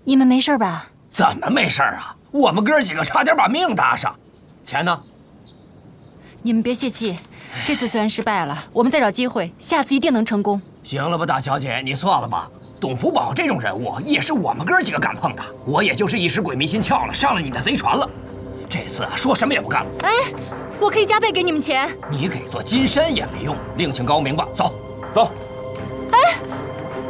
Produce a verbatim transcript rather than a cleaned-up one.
你们没事吧？ 怎么没事啊？我们哥几个差点把命搭上。钱呢？ 你们别泄气，这次虽然失败了，我们再找机会，下次一定能成功。 行了吧，大小姐，你算了吧。董福宝这种人物也是我们哥几个敢碰的，我也就是一时鬼迷心窍了，上了你的贼船了。这次啊，说什么也不干了。 哎，我可以加倍给你们钱。 你给做金身也没用，另请高明吧。走，走。